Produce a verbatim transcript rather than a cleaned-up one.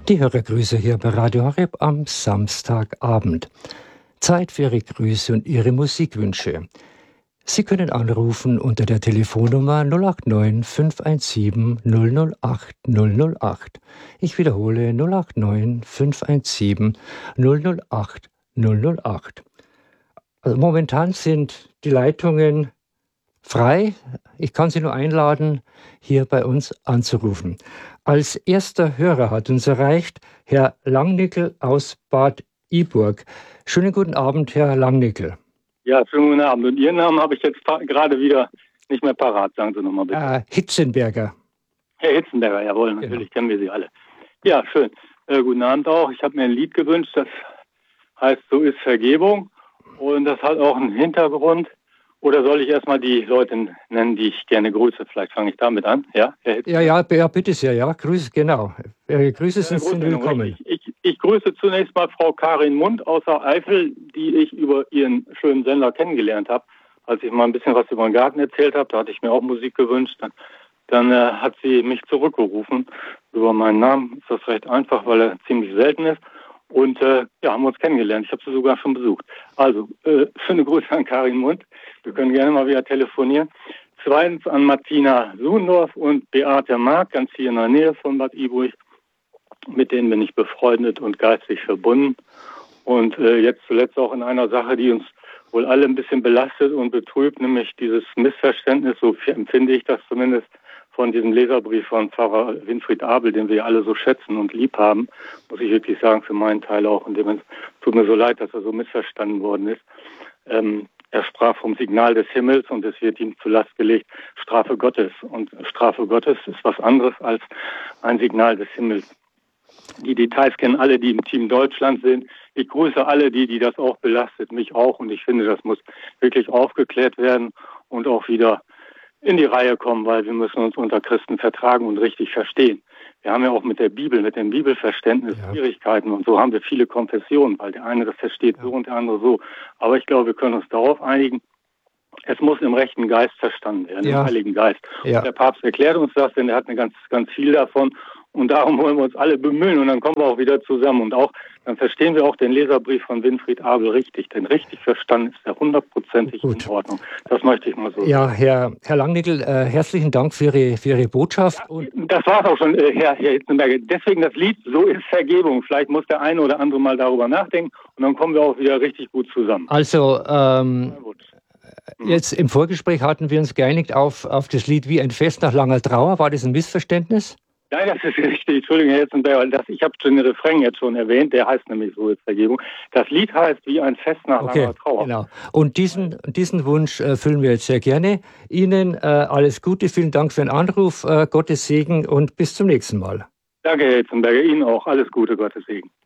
Die Hörergrüße hier bei Radio Horeb am Samstagabend. Zeit für Ihre Grüße und Ihre Musikwünsche. Sie können anrufen unter der Telefonnummer null acht neun fünf eins sieben null null acht null null acht. Ich wiederhole null acht neun fünf eins sieben null null acht null null acht. Also momentan sind die Leitungen frei. Ich kann Sie nur einladen, hier bei uns anzurufen. Als erster Hörer hat uns erreicht Herr Langnickel aus Bad Iburg. Schönen guten Abend, Herr Langnickel. Ja, schönen guten Abend. Und Ihren Namen habe ich jetzt gerade wieder nicht mehr parat. Sagen Sie nochmal bitte. Äh, Hitzenberger. Herr Hitzenberger, jawohl, natürlich genau. Kennen wir Sie alle. Ja, schön. Äh, guten Abend auch. Ich habe mir ein Lied gewünscht, das heißt So ist Vergebung. Und das hat auch einen Hintergrund. Oder soll ich erstmal die Leute nennen, die ich gerne grüße? Vielleicht fange ich damit an. Ja, Herr ja, ja, ja, bitte sehr. Ja, Grüße, genau. Ihre Grüße sind, sind willkommen. Ich, ich, ich grüße zunächst mal Frau Karin Mund aus der Eifel, die ich über ihren schönen Sender kennengelernt habe. Als ich mal ein bisschen was über den Garten erzählt habe, da hatte ich mir auch Musik gewünscht. Dann, dann äh, hat sie mich zurückgerufen über meinen Namen. Ist das recht einfach, weil er ziemlich selten ist. Und äh, ja, haben wir uns kennengelernt. Ich habe sie sogar schon besucht. Also, äh, schöne Grüße an Karin Mund. Wir können gerne mal wieder telefonieren. Zweitens an Martina Suhendorf und Beate Mark, ganz hier in der Nähe von Bad Iburg. Mit denen bin ich befreundet und geistig verbunden. Und äh, jetzt zuletzt auch in einer Sache, die uns wohl alle ein bisschen belastet und betrübt, nämlich dieses Missverständnis, so empfinde ich das zumindest, von diesem Leserbrief von Pfarrer Winfried Abel, den wir alle so schätzen und lieb haben, muss ich wirklich sagen, für meinen Teil auch. Und dem tut mir so leid, dass er so missverstanden worden ist. Ähm, er sprach vom Signal des Himmels und es wird ihm zur Last gelegt, Strafe Gottes. Und Strafe Gottes ist was anderes als ein Signal des Himmels. Die Details kennen alle, die im Team Deutschland sind. Ich grüße alle, die, die das auch belastet, mich auch. Und ich finde, das muss wirklich aufgeklärt werden und auch wieder in die Reihe kommen, weil wir müssen uns unter Christen vertragen und richtig verstehen. Wir haben ja auch mit der Bibel, mit dem Bibelverständnis ja. Schwierigkeiten und so haben wir viele Konfessionen, weil der eine das versteht ja. so und der andere so. Aber ich glaube, wir können uns darauf einigen, es muss im rechten Geist verstanden werden, ja. im Heiligen Geist. Ja. Und der Papst erklärt uns das, denn er hat eine ganz, ganz viel davon. Und darum wollen wir uns alle bemühen und dann kommen wir auch wieder zusammen. Und auch, dann verstehen wir auch den Leserbrief von Winfried Abel richtig. Denn richtig verstanden ist er hundertprozentig in Ordnung. Das möchte ich mal so sagen. Ja, Herr, Herr Langnickel, äh, herzlichen Dank für Ihre, für Ihre Botschaft. Ja, das war es auch schon, äh, Herr, Herr Hitzenberger. Deswegen das Lied, So ist Vergebung. Vielleicht muss der eine oder andere mal darüber nachdenken und dann kommen wir auch wieder richtig gut zusammen. Also, ähm, jetzt im Vorgespräch hatten wir uns geeinigt auf, auf das Lied Wie ein Fest nach langer Trauer. War das ein Missverständnis? Nein, das ist richtig. Entschuldigung, Herr Hitzenberger. Das, ich habe schon den Refrain jetzt schon erwähnt. Der heißt nämlich So ist Vergebung. Das Lied heißt Wie ein Fest nach okay, langer Trauer. Genau. Und diesen, diesen Wunsch äh, füllen wir jetzt sehr gerne. Ihnen äh, alles Gute. Vielen Dank für den Anruf. Äh, Gottes Segen und bis zum nächsten Mal. Danke, Herr Hitzenberger. Ihnen auch. Alles Gute. Gottes Segen.